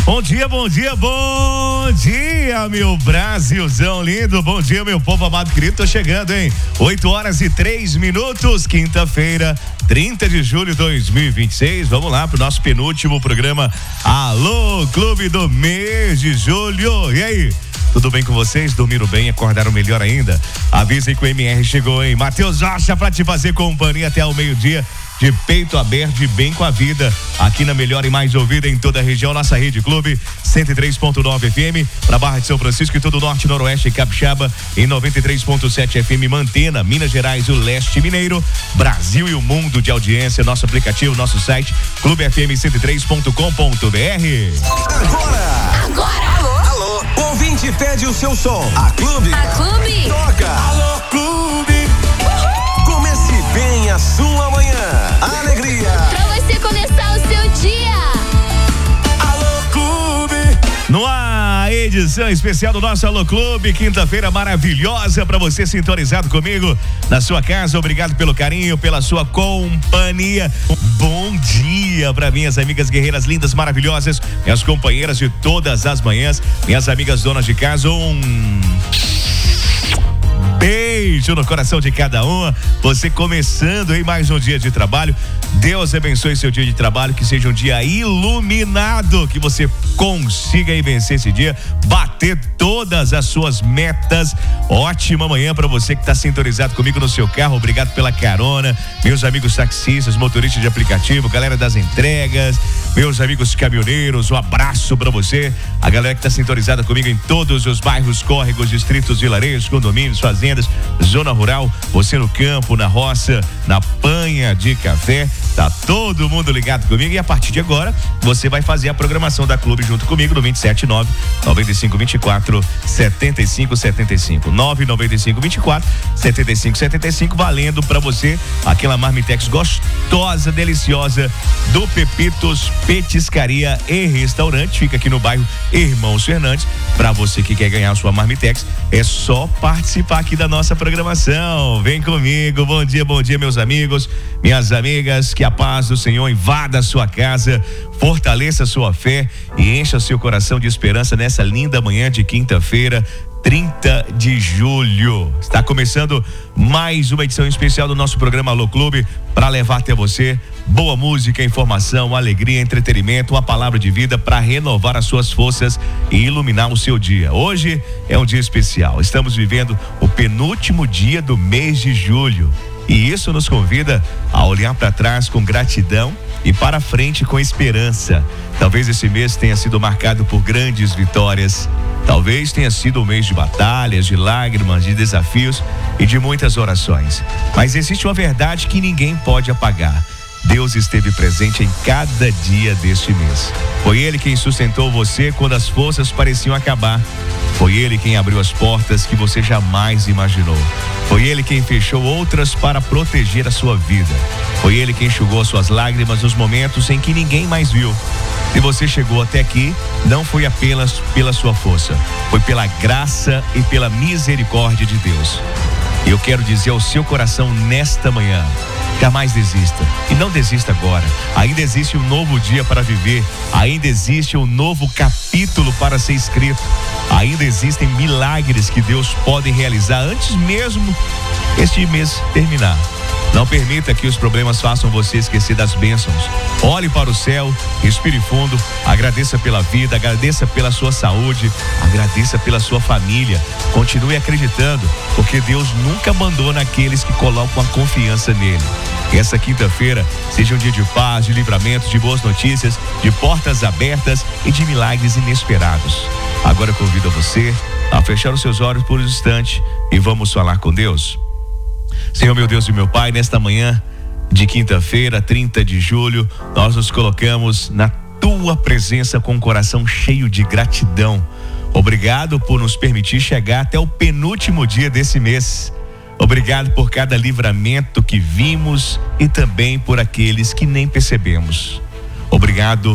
Bom dia, bom dia, bom dia, meu Brasilzão lindo. Bom dia, meu povo amado querido. Tô chegando, hein? 8h03, quinta-feira, 30 de julho de 2026. Vamos lá pro nosso penúltimo programa Alô Clube do mês de julho. E aí? Tudo bem com vocês? Dormiram bem? Acordaram melhor ainda? Avisem que o MR chegou, hein? Matheus Rocha pra te fazer companhia até o meio-dia. De peito aberto e bem com a vida, aqui na melhor e mais ouvida em toda a região, nossa Rede Clube 103.9 FM, para Barra de São Francisco e todo o Norte, Noroeste e Capixaba, em 93.7 FM, Mantena, Minas Gerais e o Leste Mineiro, Brasil e o mundo de audiência, nosso aplicativo, nosso site, clubefm103.com.br. Alô, ouvinte pede o seu som. A Clube toca. Alô Clube. Comece bem a sua manhã. Alegria. Pra você começar o seu dia. Alô Clube. No ar, edição especial do nosso Alô Clube, quinta-feira maravilhosa pra você sintonizado comigo na sua casa. Obrigado pelo carinho, pela sua companhia. Bom dia pra minhas amigas guerreiras lindas, maravilhosas, minhas companheiras de todas as manhãs, minhas amigas donas de casa. Beijo no coração de cada uma. Você começando aí mais um dia de trabalho. Deus abençoe seu dia de trabalho, que seja um dia iluminado, que você consiga aí vencer esse dia, bater todas as suas metas. Ótima manhã para você que está sintonizado comigo no seu carro. Obrigado pela carona, meus amigos taxistas, motoristas de aplicativo, galera das entregas, meus amigos caminhoneiros, um abraço para você, a galera que está sintonizada comigo em todos os bairros, córregos, distritos, vilarejos, condomínios, fazendas, zona rural, você no campo, na roça, na panha de café, tá todo mundo ligado comigo. E a partir de agora você vai fazer a programação da Clube junto comigo no 279-9524-7575 99524-7575, valendo pra você aquela marmitex gostosa, deliciosa do Pepitos Petiscaria e Restaurante. Fica aqui no bairro Irmãos Fernandes. Pra você que quer ganhar a sua marmitex, é só participar aqui da nossa programação. Vem comigo. Bom dia, meus amigos, minhas amigas. Que a paz do Senhor invada a sua casa, fortaleça a sua fé e encha seu coração de esperança nessa linda manhã de quinta-feira, 30 de julho. Está começando mais uma edição especial do nosso programa Alô Clube, para levar até você boa música, informação, alegria, entretenimento, uma palavra de vida para renovar as suas forças e iluminar o seu dia. Hoje é um dia especial. Estamos vivendo o penúltimo dia do mês de julho. E isso nos convida a olhar para trás com gratidão e para frente com esperança. Talvez esse mês tenha sido marcado por grandes vitórias. Talvez tenha sido um mês de batalhas, de lágrimas, de desafios e de muitas orações. Mas existe uma verdade que ninguém pode apagar. Deus esteve presente em cada dia deste mês. Foi Ele quem sustentou você quando as forças pareciam acabar. Foi Ele quem abriu as portas que você jamais imaginou. Foi Ele quem fechou outras para proteger a sua vida. Foi Ele quem enxugou as suas lágrimas nos momentos em que ninguém mais viu. Se você chegou até aqui, não foi apenas pela sua força, foi pela graça e pela misericórdia de Deus. Eu quero dizer ao seu coração nesta manhã: jamais desista. E não desista agora. Ainda existe um novo dia para viver. Ainda existe um novo capítulo para ser escrito. Ainda existem milagres que Deus pode realizar antes mesmo este mês terminar. Não permita que os problemas façam você esquecer das bênçãos. Olhe para o céu, respire fundo, agradeça pela vida, agradeça pela sua saúde, agradeça pela sua família. Continue acreditando, porque Deus nunca abandona aqueles que colocam a confiança nele. Que essa quinta-feira seja um dia de paz, de livramento, de boas notícias, de portas abertas e de milagres inesperados. Agora eu convido você a fechar os seus olhos por um instante e vamos falar com Deus. Senhor, meu Deus e meu Pai, nesta manhã de quinta-feira, 30 de julho, nós nos colocamos na tua presença com o coração cheio de gratidão. Obrigado por nos permitir chegar até o penúltimo dia desse mês. Obrigado por cada livramento que vimos e também por aqueles que nem percebemos. Obrigado